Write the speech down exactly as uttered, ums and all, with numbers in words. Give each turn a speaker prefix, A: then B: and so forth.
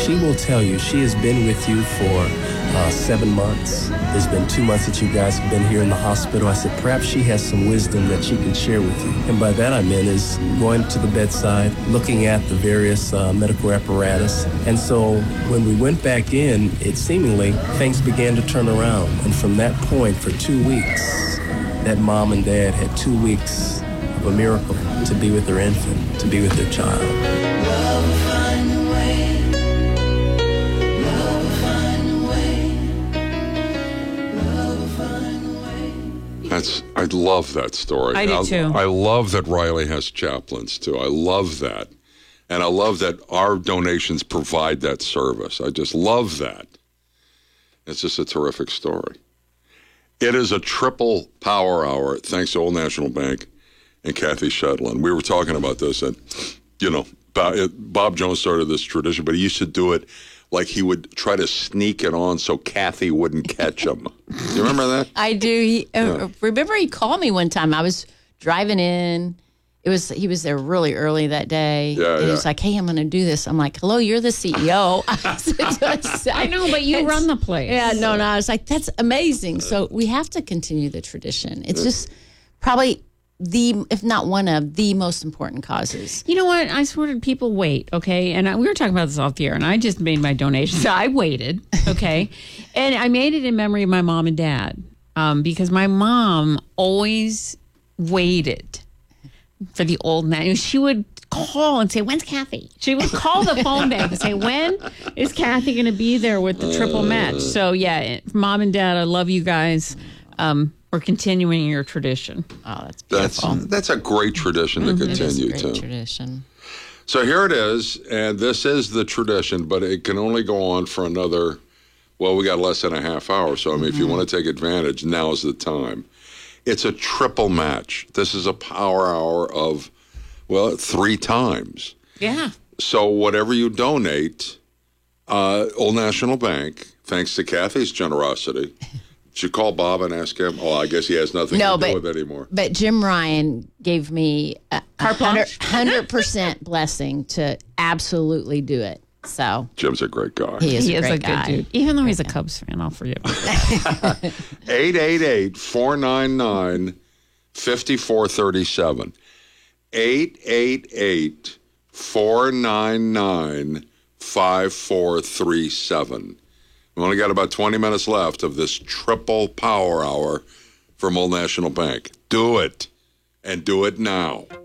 A: she will tell you she has been with you for uh, seven months. There's been two months that you guys have been here in the hospital. I said, perhaps she has some wisdom that she can share with you. And by that I meant is going to the bedside, looking at the various uh, medical apparatus. And so when we went back in, it seemingly, things began to turn around. And from that point, for two weeks, that mom and dad had two weeks of a miracle to be with their infant, to be with their child.
B: Love will find a way. Love will find a way. Love will find a way.
C: That's, I love that story.
D: I do too.
C: I love that Riley has chaplains too. I love that. And I love that our donations provide that service. I just love that. It's just a terrific story. It is a triple power hour, thanks to Old National Bank and Kathy Shedlin. We were talking about this, and, you know, Bob Jones started this tradition, but he used to do it like he would try to sneak it on so Kathy wouldn't catch him. You remember that?
E: I do. He,
C: Yeah.
E: uh, remember he called me one time. I was driving in. It was he was there really early that day.
C: Yeah,
E: and
C: yeah.
E: He's like, hey, I'm going to do this. I'm like, hello, you're the C E O. I, said,
D: I know, but you run the place.
E: Yeah, no, no. I was like, that's amazing. So we have to continue the tradition. It's just probably the, if not one of, the most important causes.
D: You know what? I swear people wait, okay? And I, we were talking about this off the air, and I just made my donation. So I waited, okay? And I made it in memory of my mom and dad um, because my mom always waited for the old man. She would call and say, when's Kathy? She would call the phone bank and say, when is Kathy going to be there with the triple match? So, yeah, mom and dad, I love you guys. Um, we're continuing your tradition.
E: Oh, that's
C: That's
E: beautiful.
C: that's a great tradition to
E: It is a
C: continue,
E: great
C: too.
E: tradition.
C: So here it is, and this is the tradition, but it can only go on for another, well, we got less than a half hour. So, I mean, if you want to take advantage, now's the time. It's a triple match. This is a power hour of, well, three times.
D: Yeah.
C: So whatever you donate, uh, Old National Bank, thanks to Kathy's generosity, should call Bob and ask him. Oh, I guess he has nothing
E: No,
C: to do
E: but-
C: with it anymore.
E: But Jim Ryan gave me a
D: Carte blanche?
E: one hundred percent blessing to absolutely do it. So
C: Jim's a great guy.
E: he is
D: He
E: a
D: is
E: great
D: a good
E: guy.
D: dude. Even though he's a Cubs fan, I'll forgive him.
C: eight eight eight, four nine nine, five four three seven. eight eight eight, four nine nine, five four three seven. We've only got about twenty minutes left of this triple power hour from Old National Bank. Do it, and do it now.